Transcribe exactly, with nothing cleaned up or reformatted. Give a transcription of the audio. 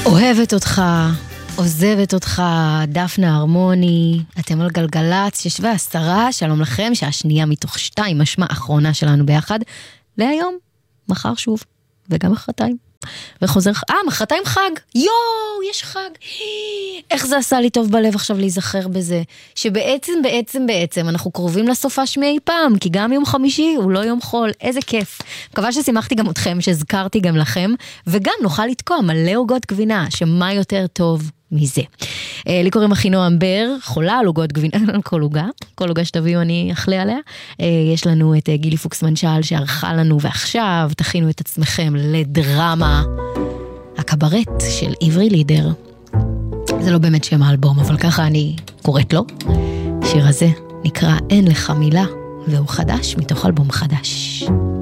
אוהבת אותך, עוזבת אותך, דפנה הרמוני, אתם על גלגלץ, שש ועשרה, שלום לכם, שהשנייה מתוך שתיים, משמע אחרונה שלנו ביחד, להיום, מחר שוב, וגם מחרתיים, וחוזר, אה, מחרתיים חג, יואו, יש חג, איך זה עשה לי טוב בלב עכשיו להיזכר בזה, שבעצם, בעצם, בעצם, אנחנו קרובים לסופה שמי אי פעם, כי גם יום חמישי הוא לא יום חול, איזה כיף, מקווה ששימחתי גם אתכם, שהזכרתי גם לכם, וגם נוכל לתקוע מלא עוגות גבינה, שמה יותר טוב מזה. לי קוראים אחינועם בר, חולה על עוגות גבינה, כל עוגה, כל עוגה שתביאו אני אחלה עליה. יש לנו את גילי פוקס מנשל שערכה לנו, ועכשיו תכינו את עצמכם לדרמה הקברט של עברי לידר. זה לא באמת שם האלבום, אבל ככה אני קוראת לו. השיר הזה נקרא אין לך מילה, והוא חדש מתוך אלבום חדש.